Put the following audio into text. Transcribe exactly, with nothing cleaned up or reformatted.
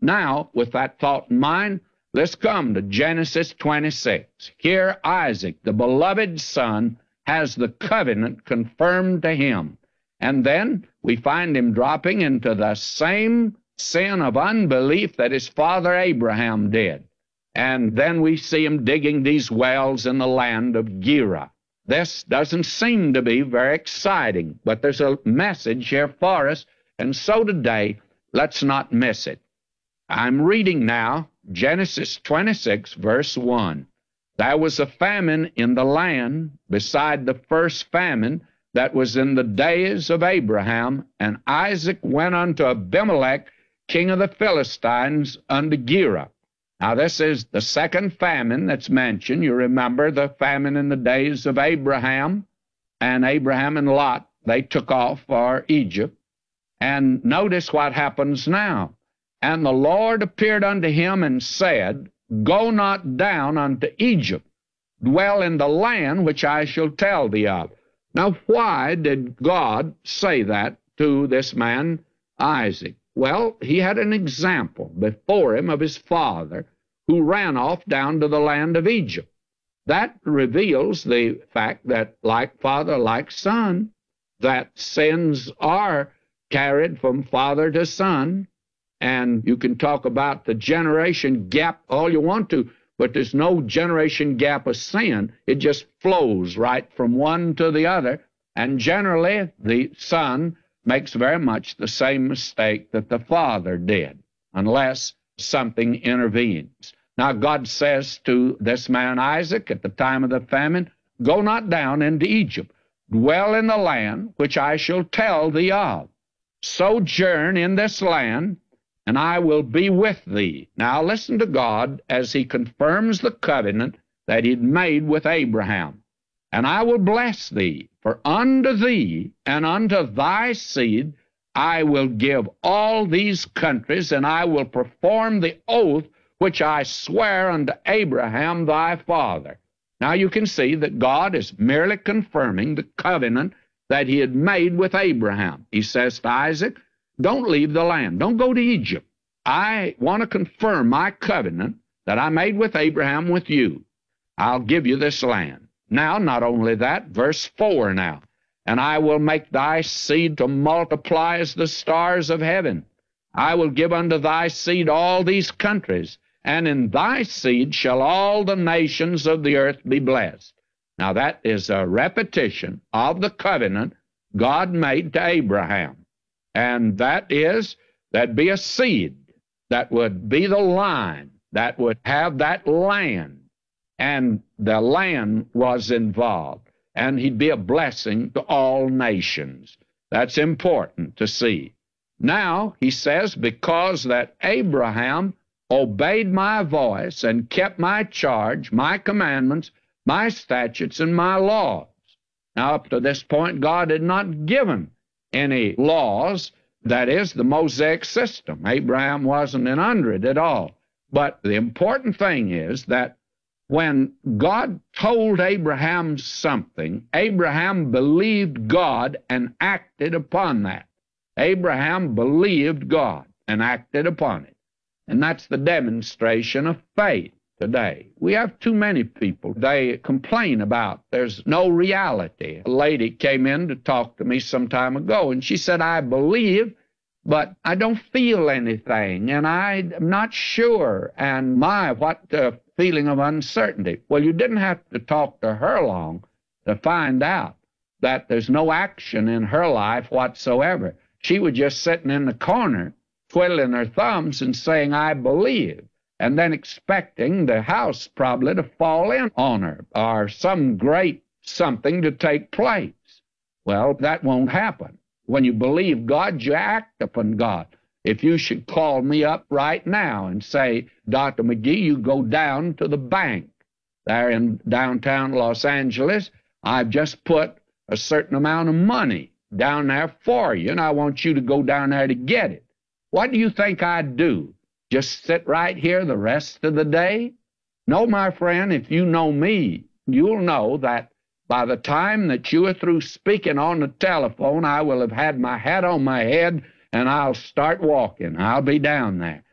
Now, with that thought in mind, let's come to Genesis twenty-six. Here Isaac, the beloved son, has the covenant confirmed to him. And then we find him dropping into the same sin of unbelief that his father Abraham did. And then we see him digging these wells in the land of Gerar. This doesn't seem to be very exciting, but there's a message here for us, and so today, let's not miss it. I'm reading now Genesis twenty-six, verse one. There was a famine in the land beside the first famine that was in the days of Abraham, and Isaac went unto Abimelech, king of the Philistines, unto Gerar. Now, this is the second famine that's mentioned. You remember the famine in the days of Abraham, and Abraham and Lot, they took off for Egypt. And notice what happens now. And the Lord appeared unto him and said, Go not down unto Egypt, dwell in the land which I shall tell thee of. Now, why did God say that to this man, Isaac? Well, he had an example before him of his father who ran off down to the land of Egypt. That reveals the fact that, like father, like son, that sins are carried from father to son. And you can talk about the generation gap all you want to, but there's no generation gap of sin. It just flows right from one to the other. And generally, the son makes very much the same mistake that the father did, unless something intervenes. Now, God says to this man Isaac at the time of the famine, Go not down into Egypt, dwell in the land which I shall tell thee of. Sojourn in this land, and I will be with thee. Now, listen to God as he confirms the covenant that he'd made with Abraham. And I will bless thee, for unto thee and unto thy seed I will give all these countries, and I will perform the oath which I swear unto Abraham thy father. Now you can see that God is merely confirming the covenant that he had made with Abraham. He says to Isaac, don't leave the land. Don't go to Egypt. I want to confirm my covenant that I made with Abraham with you. I'll give you this land. Now, not only that, verse four now, and I will make thy seed to multiply as the stars of heaven. I will give unto thy seed all these countries, and in thy seed shall all the nations of the earth be blessed. Now, that is a repetition of the covenant God made to Abraham. And that is, there'd be a seed that would be the line that would have that land. And the land was involved. And he'd be a blessing to all nations. That's important to see. Now, he says, because that Abraham obeyed my voice and kept my charge, my commandments, my statutes, and my laws. Now, up to this point, God had not given any laws. That is, the Mosaic system. Abraham wasn't in under it at all. But the important thing is that when God told Abraham something, Abraham believed God and acted upon that. Abraham believed God and acted upon it. And that's the demonstration of faith today. We have too many people. They complain about there's no reality. A lady came in to talk to me some time ago, and she said, I believe, but I don't feel anything, and I'm not sure. And my, what a feeling of uncertainty. Well, you didn't have to talk to her long to find out that there's no action in her life whatsoever. She was just sitting in the corner, twiddling her thumbs and saying, I believe, and then expecting the house probably to fall in on her or some great something to take place. Well, that won't happen. When you believe God, you act upon God. If you should call me up right now and say, Doctor McGee, you go down to the bank there in downtown Los Angeles. I've just put a certain amount of money down there for you, and I want you to go down there to get it. What do you think I'd do? Just sit right here the rest of the day? No, my friend, if you know me, you'll know that by the time that you are through speaking on the telephone, I will have had my hat on my head, and I'll start walking. I'll be down there.